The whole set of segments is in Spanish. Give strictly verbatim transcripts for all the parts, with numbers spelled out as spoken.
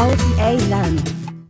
O T A Land.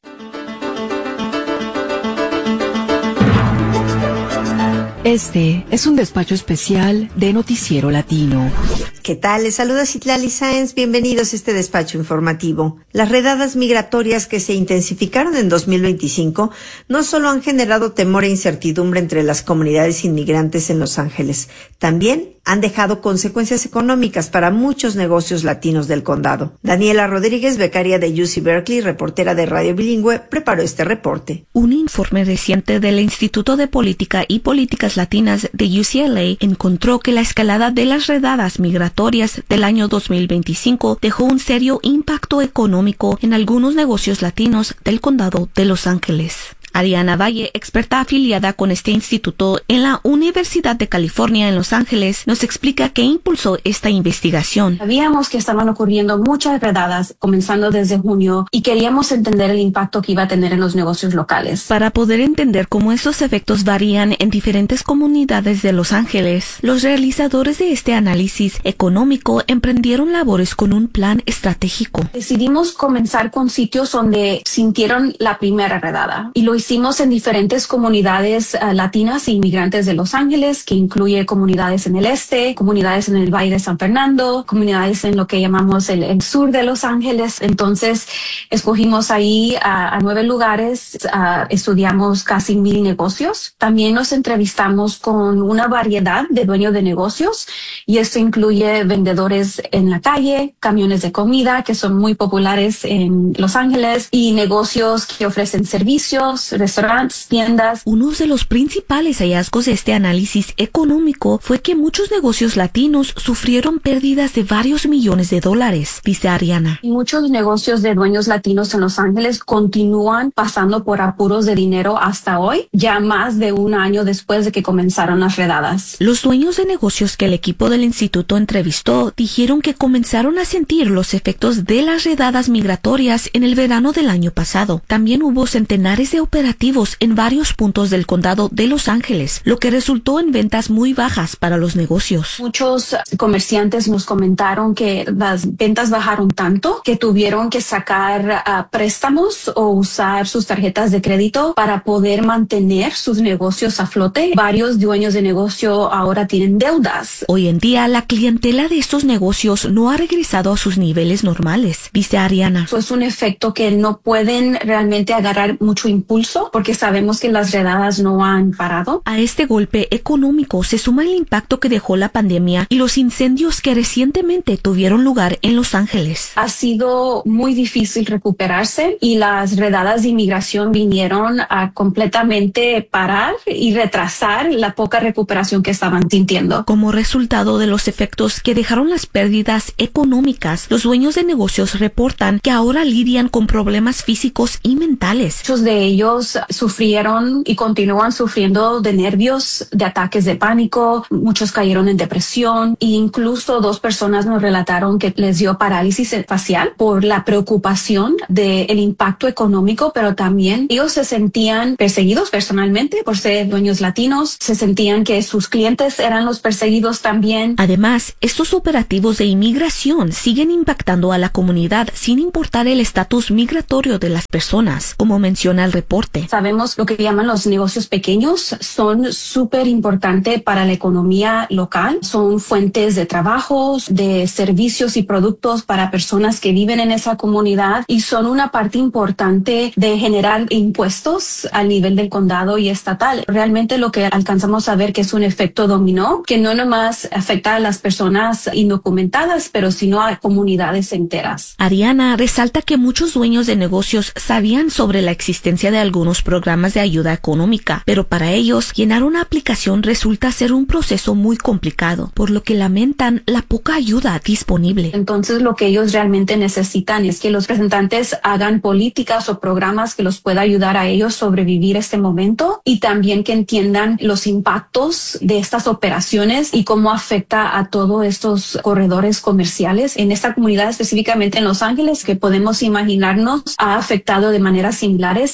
Este es un despacho especial de Noticiero Latino. ¿Qué tal? Les saluda Citlali Sáenz. Bienvenidos a este despacho informativo. Las redadas migratorias que se intensificaron en dos mil veinticinco no solo han generado temor e incertidumbre entre las comunidades inmigrantes en Los Ángeles, también han dejado consecuencias económicas para muchos negocios latinos del condado. Daniela Rodríguez, becaria de U C Berkeley, reportera de Radio Bilingüe, preparó este reporte. Un informe reciente del Instituto de Política y Políticas Latinas de U C L A encontró que la escalada de las redadas migratorias del año dos mil veinticinco dejó un serio impacto económico en algunos negocios latinos del condado de Los Ángeles. Ariana Valle, experta afiliada con este instituto en la Universidad de California en Los Ángeles, nos explica qué impulsó esta investigación. Sabíamos que estaban ocurriendo muchas redadas comenzando desde junio y queríamos entender el impacto que iba a tener en los negocios locales. Para poder entender cómo estos efectos varían en diferentes comunidades de Los Ángeles, los realizadores de este análisis económico emprendieron labores con un plan estratégico. Decidimos comenzar con sitios donde sintieron la primera redada y lo hicimos en diferentes comunidades uh, latinas e inmigrantes de Los Ángeles, que incluye comunidades en el este, comunidades en el Valle de San Fernando, comunidades en lo que llamamos el, el sur de Los Ángeles. Entonces, escogimos ahí a, a nueve lugares, uh, estudiamos casi mil negocios. También nos entrevistamos con una variedad de dueños de negocios y esto incluye vendedores en la calle, camiones de comida que son muy populares en Los Ángeles y negocios que ofrecen servicios, restaurantes, tiendas. Uno de los principales hallazgos de este análisis económico fue que muchos negocios latinos sufrieron pérdidas de varios millones de dólares, dice Ariana. Y muchos negocios de dueños latinos en Los Ángeles continúan pasando por apuros de dinero hasta hoy, ya más de un año después de que comenzaron las redadas. Los dueños de negocios que el equipo del instituto entrevistó dijeron que comenzaron a sentir los efectos de las redadas migratorias en el verano del año pasado. También hubo centenares de operativos en varios puntos del condado de Los Ángeles, lo que resultó en ventas muy bajas para los negocios. Muchos comerciantes nos comentaron que las ventas bajaron tanto que tuvieron que sacar uh, préstamos o usar sus tarjetas de crédito para poder mantener sus negocios a flote. Varios dueños de negocio ahora tienen deudas. Hoy en día, la clientela de estos negocios no ha regresado a sus niveles normales, dice Ariana. Eso es un efecto que no pueden realmente agarrar mucho impulso porque sabemos que las redadas no han parado. A este golpe económico se suma el impacto que dejó la pandemia y los incendios que recientemente tuvieron lugar en Los Ángeles. Ha sido muy difícil recuperarse y las redadas de inmigración vinieron a completamente parar y retrasar la poca recuperación que estaban sintiendo. Como resultado de los efectos que dejaron las pérdidas económicas, los dueños de negocios reportan que ahora lidian con problemas físicos y mentales. Muchos de ellos sufrieron y continúan sufriendo de nervios, de ataques de pánico, muchos cayeron en depresión e incluso dos personas nos relataron que les dio parálisis facial por la preocupación del impacto económico, pero también ellos se sentían perseguidos personalmente por ser dueños latinos, se sentían que sus clientes eran los perseguidos también. Además, estos operativos de inmigración siguen impactando a la comunidad sin importar el estatus migratorio de las personas, como menciona el reporte. Sabemos lo que llaman los negocios pequeños, son súper importantes para la economía local, son fuentes de trabajos, de servicios y productos para personas que viven en esa comunidad y son una parte importante de generar impuestos al nivel del condado y estatal. Realmente lo que alcanzamos a ver que es un efecto dominó, que no nomás afecta a las personas indocumentadas, pero sino a comunidades enteras. Ariana resalta que muchos dueños de negocios sabían sobre la existencia de algunos programas de ayuda económica, pero para ellos llenar una aplicación resulta ser un proceso muy complicado, por lo que lamentan la poca ayuda disponible. Entonces lo que ellos realmente necesitan es que los representantes hagan políticas o programas que los pueda ayudar a ellos sobrevivir este momento y también que entiendan los impactos de estas operaciones y cómo afecta a todos estos corredores comerciales en esta comunidad, específicamente en Los Ángeles, que podemos imaginarnos ha afectado de maneras similares en otras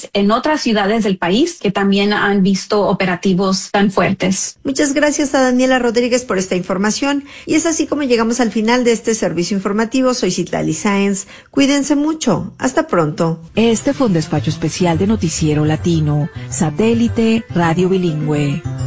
otras ciudades del país que también han visto operativos tan fuertes. Muchas gracias a Daniela Rodríguez por esta información. Y es así como llegamos al final de este servicio informativo. Soy Citlali Sáenz. Cuídense mucho. Hasta pronto. Este fue un despacho especial de Noticiero Latino, satélite Radio Bilingüe.